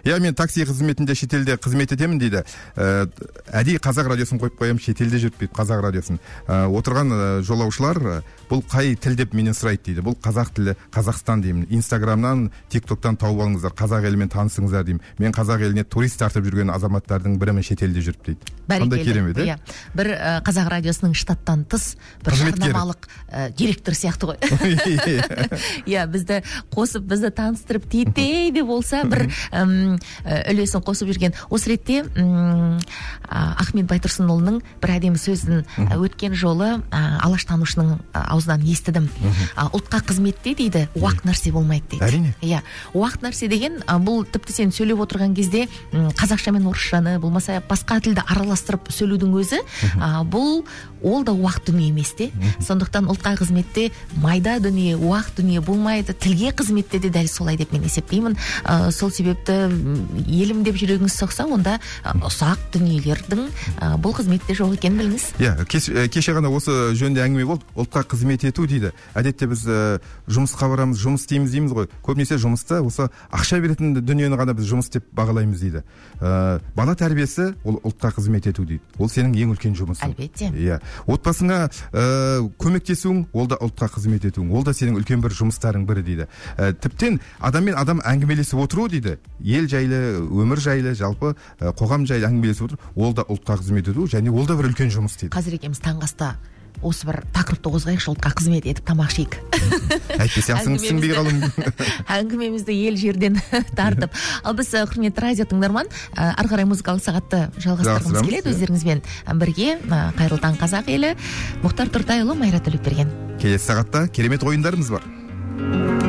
Мен такси қызметінде шетелде қызмет етемін дейді. Әдейі қазақ радиосын қойып қоямын, шетелде жүріп дейді қазақ радиосын. Отырған жолаушылар бұл қай тіл деп менен сұрайды дейді. Бұл қазақ тілі, Қазақстан деймін. Инстаграмнан, ТикТоктан тауып алыңыздар, қазақ елімен танысыңыздар деймін. Мен қазақ еліне турист тартып жүрген азаматтардың бірімін шетелде жүріп дейді. Қандай керемет, иә? Бір қазақ радиосының штаттан тыс бір жарнамалық директор сияқты ғой. Иә, бізді қосып, бізді таныстырып тетей де болса бір үлесін қосып жүрген. Осы ретте Ахмет Байтұрсынұлының бір әдемі сөзін өткен жолы алаштанушының аузынан естідім. Ұлтқа қызметте дейді, уақ нәрсе болмайды дейді. Әрине. Иә, уақ нәрсе деген бұл тіпті сен сөйлеп отырған кезде қазақша мен орысшаны болмаса басқа тілді араластырып сөйлеудің өзі ол да уақ дүние емес те. Сондықтан ұлтқа қызметте майда дүние, уақ дүние болмайды. Тілге қызметте де дәл солай деп мен есептеймін. Сол себепті елім деп жүрегіңіз соқса, онда ұсақ дүниелердің бұл қызметте жоқ екенін біліңіз. Иә, кеше ғана осы жөнінде әңгіме болды. Ұлтқа қызмет ету дейді. Әдетте біз жұмысқа барамыз, жұмыс істейміз дейміз ғой. Көбінесе жұмысты осы ақша беретін дүниені ғана біз жұмыс деп бағалаймыз дейді. Бала тәрбиесі ол ұлтқа қызмет ету дейді. Ол сенің ең үлкен жұмысың. Әлбетте. Иә. Отбасыңа көмектесуің, ол да ұлтқа қызмет етуің. Ол да сенің үлкен бір жұмыстарың бірі дейді. Тіптен адаммен адам әңгімелесіп отыру дейді. Ел жайлы, өмір жайлы, жалпы қоғам жайлы әңгімелесіп отыру, ол да ұлтқа қызмет ету, және ол да бір үлкен жұмыс дейді. Қазір екеміз таңғаста осы бір тақырыпты қозғайықшы, ұлтқа қызмет етіп тамақ ішейік. Әйтпесе асыңыз сіңбей қалың. Әңгімемізді ел жерден тартып. Ал біз құрметті радио тыңдарман, ары қарай музыкалық сағатты жалғастырғымыз келеді өздеріңізбен бірге. Қайырлы таң қазақ елі. Мұхтар Тұртайұлы, Майра Төлепберген. Келесі сағатта керемет ойындарымыз бар.